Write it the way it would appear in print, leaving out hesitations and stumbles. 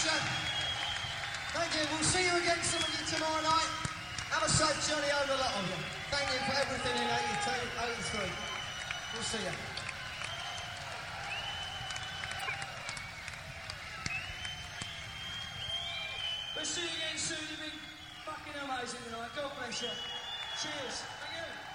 Nation. Thank you. We'll see you again, some of you, tomorrow night. Have a safe journey home, a lot of you. Thank you for everything in 82, 83. We'll see you. We'll see you again soon. You've been fucking amazing tonight. God bless you. Cheers. Thank you.